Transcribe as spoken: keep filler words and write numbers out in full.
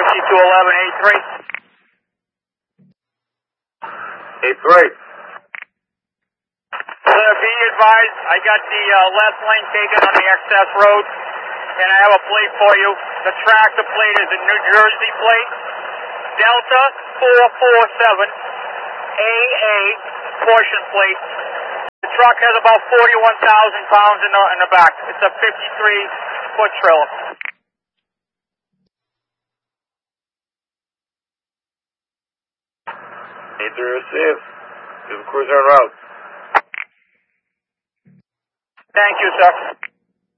fifty-two eleven eight three. eight three. Sir, be advised, I got the uh, left lane taken on the excess road, and I have a plate for you. The tractor plate is a New Jersey plate, Delta four four seven A A portion plate. The truck has about forty-one thousand pounds in the, in the back. It's a fifty-three foot trailer. eight three received. Give a cruiser en route. Thank you, sir.